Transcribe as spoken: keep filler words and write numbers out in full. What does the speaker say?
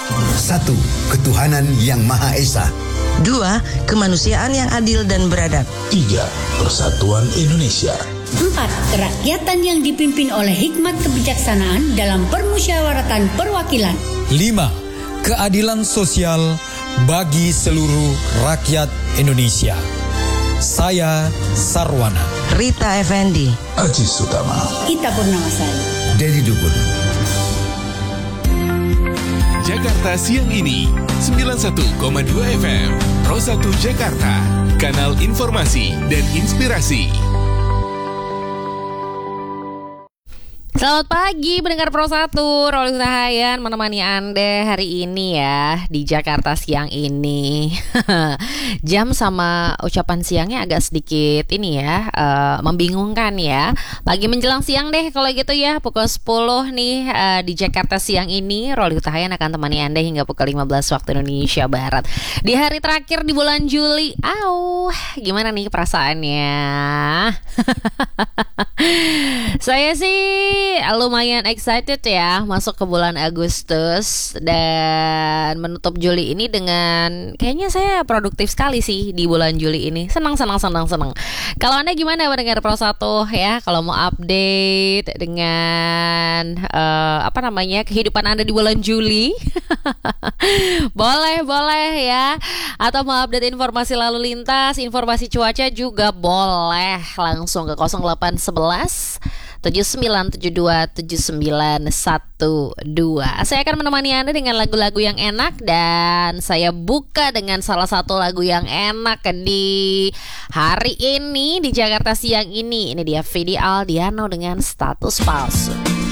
Satu, ketuhanan yang Maha Esa. Dua, kemanusiaan yang adil dan beradab. Tiga, persatuan Indonesia. Empat, kerakyatan yang dipimpin oleh hikmat kebijaksanaan dalam permusyawaratan perwakilan. Lima, keadilan sosial bagi seluruh rakyat Indonesia. Saya Sarwana. Rita Effendi. Aji Sutama. Ita Purnamasari. Dedi Dukun. Jakarta Siang Ini sembilan puluh satu koma dua F M Pro satu Jakarta, kanal informasi dan inspirasi. Selamat pagi pendengar Pro satu, Roli Utahayan menemani Anda hari ini ya di Jakarta Siang Ini. Jam sama ucapan siangnya agak sedikit ini ya, uh, membingungkan ya. Pagi menjelang siang deh kalau gitu ya, pukul sepuluh nih uh, di Jakarta Siang Ini. Roli Utahayan akan temani Anda hingga pukul lima belas waktu Indonesia Barat. Di hari terakhir di bulan Juli, au, gimana nih perasaannya? Saya sih lumayan excited ya masuk ke bulan Agustus dan menutup Juli ini dengan kayaknya saya produktif sekali sih di bulan Juli ini. Senang senang senang senang. Kalau Anda gimana mendengar Pro satu ya? Kalau mau update dengan uh, apa namanya kehidupan Anda di bulan Juli, boleh boleh ya. Atau mau update informasi lalu lintas, informasi cuaca juga boleh langsung ke nol delapan satu satu tujuh sembilan tujuh dua tujuh sembilan satu dua. Saya akan menemani Anda dengan lagu-lagu yang enak dan saya buka dengan salah satu lagu yang enak di hari ini di Jakarta Siang Ini. Ini dia Vidi Aldiano dengan Status Palsu.